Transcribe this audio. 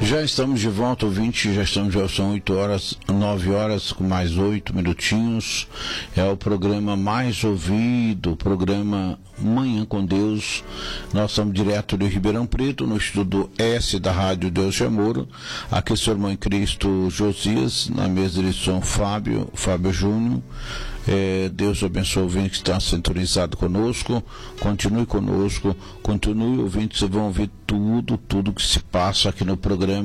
Já estamos de volta, ouvinte, já são 9 horas com mais 8 minutinhos. É o programa mais ouvido, o programa Manhã com Deus. Nós estamos direto de Ribeirão Preto, no Estudo S da Rádio Deus de Amor. Aqui seu irmão em Cristo Josias, na mesa de som Fábio Júnior. Deus abençoe o ouvinte que está sintonizado conosco. Continue conosco, continue ouvindo, vocês vão ouvir tudo que se passa aqui no programa.